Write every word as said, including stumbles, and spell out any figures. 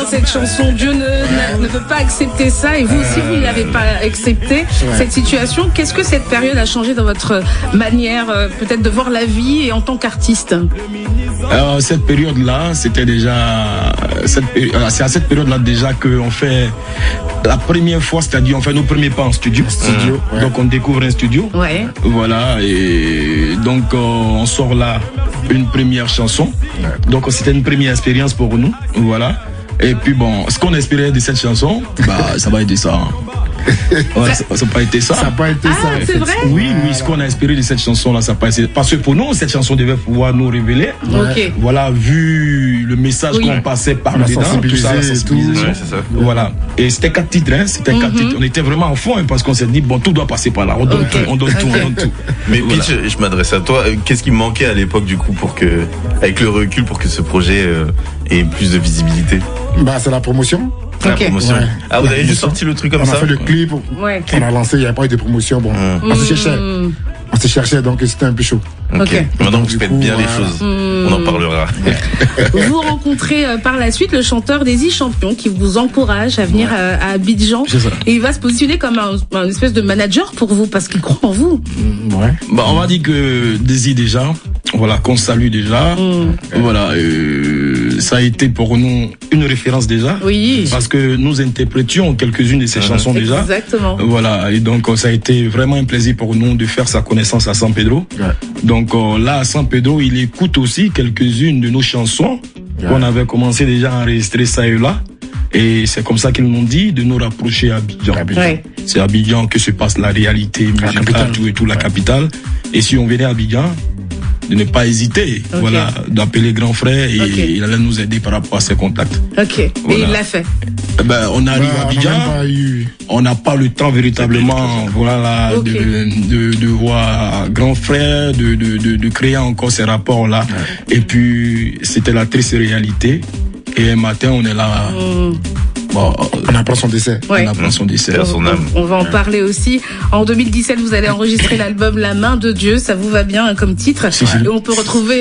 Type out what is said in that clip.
dans cette chanson. Dieu ne, ne peut pas accepter ça, et vous aussi, vous n'avez pas accepté ouais. cette situation. Qu'est-ce que cette période a changé dans votre manière, euh, peut-être, de voir la vie et en tant qu'artiste? Alors, cette période-là, c'était déjà, cette, c'est à cette période-là déjà qu'on fait la première fois, c'est-à-dire on fait nos premiers pas en studio. studio mmh. ouais. Donc on découvre un studio. Ouais. Voilà, et donc euh, on sort là une première chanson. Ouais. Donc c'était une première expérience pour nous. Voilà. Et puis bon, ce qu'on espérait de cette chanson, bah ça va être ça. Hein. Ouais, ça n'a pas été ça. Ça n'a pas été ah, ça. C'est vrai? Oui, oui, ce qu'on a espéré de cette chanson-là, ça n'a pas été. Parce que pour nous, cette chanson devait pouvoir nous révéler. Okay. Voilà, vu le message oui. qu'on passait par dedans, tout ça, la sensibilisation. Ouais, ça. Voilà. Et c'était quatre titres, hein. C'était mm-hmm. quatre titres. On était vraiment en fond, hein, parce qu'on s'est dit, bon, tout doit passer par là. On donne okay. tout, on donne okay. tout, on donne tout. Mais voilà. Pitch, je m'adresse à toi. Qu'est-ce qui manquait à l'époque, du coup, pour que, avec le recul, pour que ce projet euh, ait plus de visibilité? Bah, c'est la promotion. La okay. promotion. Ouais. Ah, vous avez juste sorti le truc comme on ça? On a fait le clip, ouais, clip. On a lancé, il n'y avait pas eu de promotion. Bon, mmh. on se cherchait. Mmh. On se cherchait, donc c'était un peu chaud. Ok. okay. Maintenant, vous faites bien voilà. les choses. Mmh. On en parlera. Vous rencontrez euh, par la suite le chanteur Désy Champion qui vous encourage à venir ouais. euh, à Abidjan. Et il va se positionner comme un, un espèce de manager pour vous parce qu'il croit en vous. Mmh, ouais. Bah, on va dire que Désy déjà, voilà, qu'on salue déjà. Mmh. Voilà, euh, ça a été pour nous une référence déjà. Oui. Parce que nous interprétions quelques-unes de ses mmh. chansons déjà. Exactement. Voilà, et donc ça a été vraiment un plaisir pour nous de faire sa connaissance à San Pedro. Ouais. Donc euh, là, à San Pedro, il écoute aussi quelques-unes de nos chansons ouais. qu'on avait commencé déjà à enregistrer ça et là. Et c'est comme ça qu'ils m'ont dit de nous rapprocher à Abidjan. Ouais. C'est à Abidjan que se passe la réalité musicale, tout et tout, la ouais. capitale. Et si on venait à Abidjan, de ne pas hésiter, okay. voilà, d'appeler grand frère et okay. il allait nous aider par rapport à ses contacts. Ok. Voilà. Et il l'a fait. Ben, on arrive bah, à Abidjan, on n'a pas le temps véritablement, voilà, okay. de, de, de voir grand frère, de, de, de, de créer encore ces rapports-là. Ouais. Et puis, c'était la triste réalité. Et un matin, on est là. Mmh. Bon, on apprend son décès. Ouais. On apprend son décès. On, son âme. On va en parler aussi. En deux mille dix-sept, vous allez enregistrer l'album La Main de Dieu. Ça vous va bien hein, comme titre. Si, si. Et on peut retrouver